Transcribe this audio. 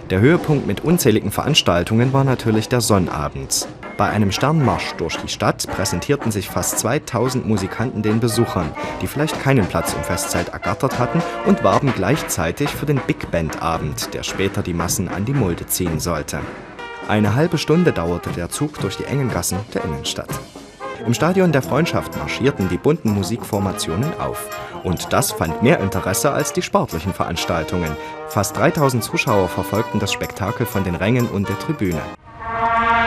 Der Höhepunkt mit unzähligen Veranstaltungen war natürlich der Sonnabend. Bei einem Sternmarsch durch die Stadt präsentierten sich fast 2000 Musikanten den Besuchern, die vielleicht keinen Platz im Festzelt ergattert hatten, und warben gleichzeitig für den Big Band Abend, der später die Massen an die Mulde ziehen sollte. Eine halbe Stunde dauerte der Zug durch die engen Gassen der Innenstadt. Im Stadion der Freundschaft marschierten die bunten Musikformationen auf. Und das fand mehr Interesse als die sportlichen Veranstaltungen. Fast 3000 Zuschauer verfolgten das Spektakel von den Rängen und der Tribüne.